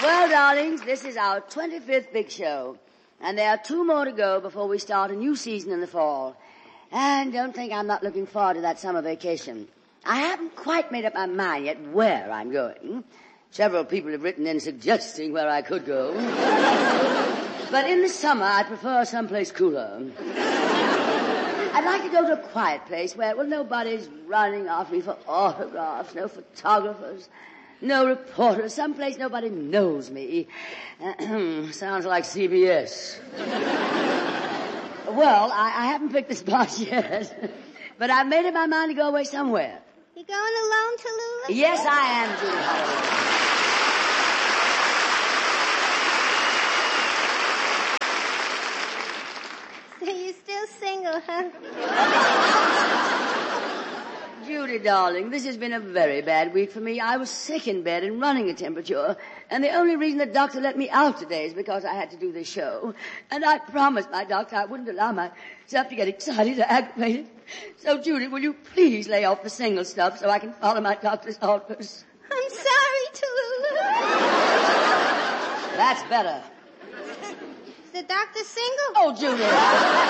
Well, darlings, this is our 25th big show. And there are 2 more to go before we start a new season in the fall. And don't think I'm not looking forward to that summer vacation. I haven't quite made up my mind yet where I'm going. Several people have written in suggesting where I could go. But in the summer, I prefer someplace cooler. I'd like to go to a quiet place where, well, nobody's running after me for autographs, no photographers, no reporters, someplace nobody knows me. Sounds like CBS. Well, I haven't picked the spot yet, but I've made up my mind to go away somewhere. You going alone, Tallulah? Yes, I am, Judy Hollywood. So you're still single, huh? Judy, darling, this has been a very bad week for me. I was sick in bed and running a temperature, and the only reason the doctor let me out today is because I had to do this show. And I promised my doctor I wouldn't allow myself to get excited or aggravated. So, Judy, will you please lay off the single stuff so I can follow my doctor's orders? I'm sorry, Tallulah. That's better. Is the doctor single? Oh, Judy.